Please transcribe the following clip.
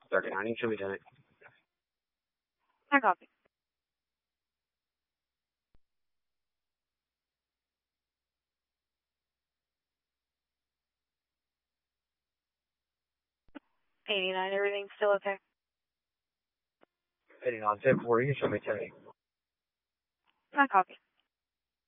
39, show me 10. I copy. $89, everything's still okay. 89, 1040, show me 10. I copy.